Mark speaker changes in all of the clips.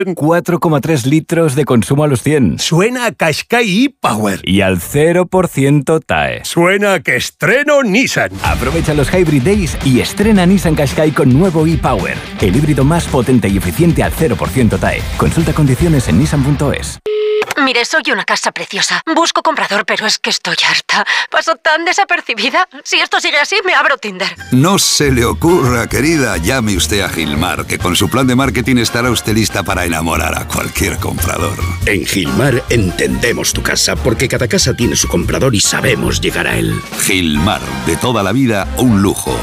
Speaker 1: 4,3 litros de consumo a los 100.
Speaker 2: Suena a Qashqai e-Power.
Speaker 1: Y al 0% TAE.
Speaker 2: Suena a que estreno Nissan.
Speaker 1: Aprovecha los Hybrid Days y estrena Nissan Qashqai con nuevo e-Power. El híbrido más potente y eficiente al 0% TAE. Consulta condiciones en nissan.es.
Speaker 3: Mire, soy una casa preciosa. Busco comprador, pero es que estoy harta. Paso tan desapercibida. Si esto sigue así, me abro Tinder.
Speaker 4: No se le ocurra, querida. Llame usted a Gilmar, que con su plan de marketing estará usted lista para enamorar a cualquier comprador.
Speaker 5: En Gilmar entendemos tu casa, porque cada casa tiene su comprador y sabemos llegar a él.
Speaker 4: Gilmar, de toda la vida, un lujo.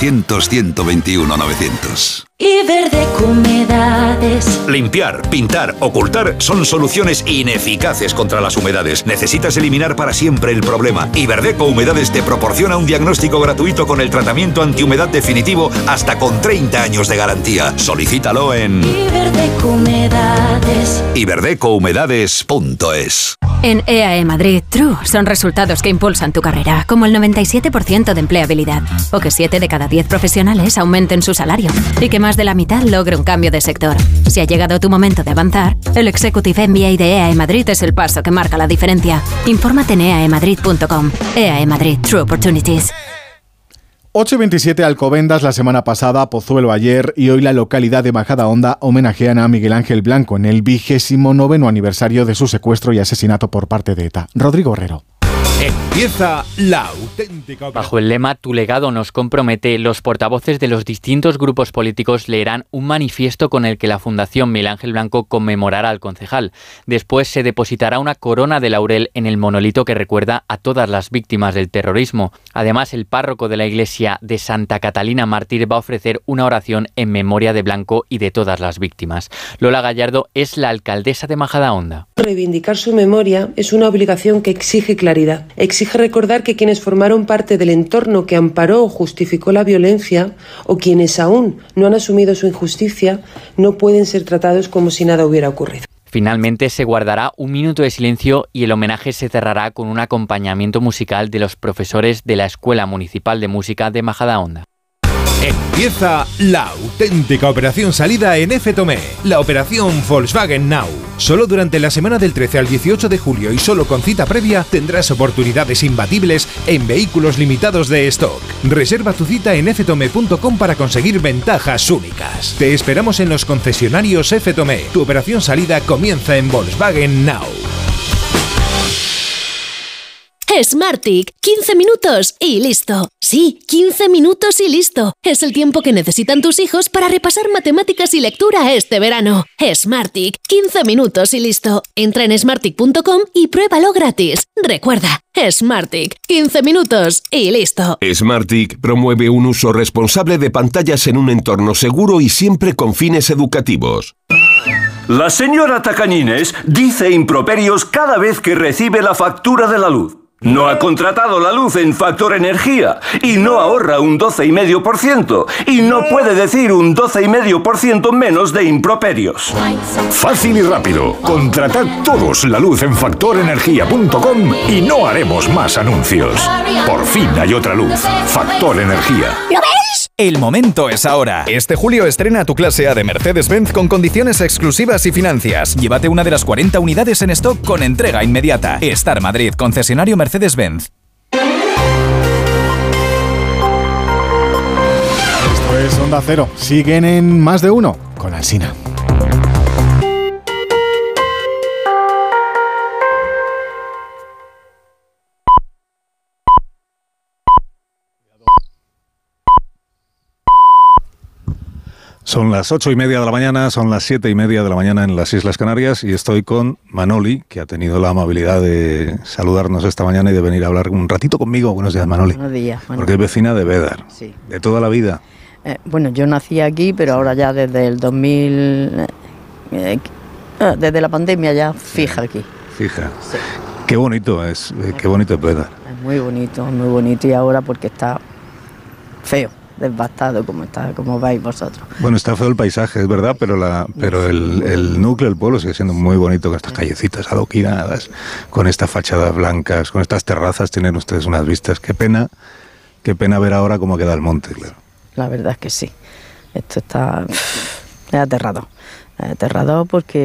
Speaker 4: 900-121-900.
Speaker 6: Iberdeco Humedades.
Speaker 7: Limpiar, pintar, ocultar son soluciones ineficaces contra las humedades. Necesitas eliminar para siempre el problema. Iberdeco Humedades te proporciona un diagnóstico gratuito con el tratamiento antihumedad definitivo hasta con 30 años de garantía. Solicítalo en
Speaker 6: Iberdeco Humedades.
Speaker 7: iberdecohumedades.es.
Speaker 3: En EAE Madrid, True son resultados que impulsan tu carrera, como el 97% de empleabilidad, o que 7 de cada 10 profesionales aumenten su salario, y que más de la mitad logre un cambio de sector. Si ha llegado tu momento de avanzar, el Executive MBA de EAE Madrid es el paso que marca la diferencia. Infórmate en eaemadrid.com. EAE Madrid, True Opportunities.
Speaker 8: 8:27 Alcobendas la semana pasada, Pozuelo ayer y hoy la localidad de Majadahonda homenajean a Miguel Ángel Blanco en el 29º aniversario de su secuestro y asesinato por parte de ETA. Rodrigo Herrero.
Speaker 9: Empieza la auténtica.
Speaker 10: Bajo el lema "Tu legado nos compromete", los portavoces de los distintos grupos políticos leerán un manifiesto con el que la Fundación Miguel Ángel Blanco conmemorará al concejal. Después se depositará una corona de laurel en el monolito que recuerda a todas las víctimas del terrorismo. Además, el párroco de la iglesia de Santa Catalina Mártir va a ofrecer una oración en memoria de Blanco y de todas las víctimas. Lola Gallardo es la alcaldesa de Majadahonda.
Speaker 11: Reivindicar su memoria es una obligación que exige claridad. Exige recordar que quienes formaron parte del entorno que amparó o justificó la violencia, o quienes aún no han asumido su injusticia, no pueden ser tratados como si nada hubiera ocurrido.
Speaker 10: Finalmente se guardará un minuto de silencio y el homenaje se cerrará con un acompañamiento musical de los profesores de la Escuela Municipal de Música de Majadahonda.
Speaker 9: Empieza la auténtica operación salida en F-Tomé, la operación Volkswagen Now. Solo durante la semana del 13 al 18 de julio y solo con cita previa tendrás oportunidades imbatibles en vehículos limitados de stock. Reserva tu cita en ftome.com para conseguir ventajas únicas. Te esperamos en los concesionarios F-Tomé. Tu operación salida comienza en Volkswagen Now.
Speaker 12: Smartick, 15 minutos y listo. Sí, 15 minutos y listo. Es el tiempo que necesitan tus hijos para repasar matemáticas y lectura este verano. Smartick, 15 minutos y listo. Entra en smartick.com y pruébalo gratis. Recuerda, Smartick, 15 minutos y listo.
Speaker 13: Smartick promueve un uso responsable de pantallas en un entorno seguro y siempre con fines educativos.
Speaker 14: La señora Tacañines dice improperios cada vez que recibe la factura de la luz. No ha contratado la luz en Factor Energía y no ahorra un 12,5% y no puede decir un 12,5% menos de improperios.
Speaker 15: Fácil y rápido. Contratad todos la luz en factorenergia.com y no haremos más anuncios. Por fin hay otra luz. Factor Energía.
Speaker 16: ¿Lo ves? El momento es ahora. Este julio estrena tu clase A de Mercedes-Benz con condiciones exclusivas y financias. Llévate una de las 40 unidades en stock con entrega inmediata. Star Madrid, concesionario Mercedes-Benz.
Speaker 8: Esto es Onda Cero. Siguen en Más de Uno con Alsina.
Speaker 17: Son las 8:30 de la mañana, son las 7:30 de la mañana en las Islas Canarias y estoy con Manoli, que ha tenido la amabilidad de saludarnos esta mañana y de venir a hablar un ratito conmigo. Buenos días, Manoli.
Speaker 18: Buenos días.
Speaker 17: Porque es vecina de Bédar,
Speaker 18: sí.
Speaker 17: De toda la vida.
Speaker 18: Bueno, yo nací aquí, pero ahora ya desde el 2000, desde la pandemia ya fija aquí.
Speaker 17: Fija.
Speaker 18: Sí.
Speaker 17: Qué bonito es Bédar.
Speaker 18: Es muy bonito y ahora porque está feo. Devastado como veis vosotros.
Speaker 17: Bueno, está feo el paisaje, es verdad, pero el núcleo del pueblo sigue siendo muy bonito, con estas callecitas adoquinadas, con estas fachadas blancas, con estas terrazas, tienen ustedes unas vistas. Qué pena ver ahora cómo queda el monte, claro.
Speaker 18: La verdad es que sí. Esto está aterrador. Aterrador porque